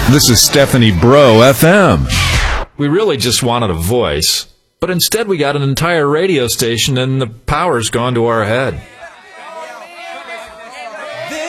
This is Stephanie Bro FM. We really just wanted a voice, but instead we got an entire radio station and the power's gone to our head.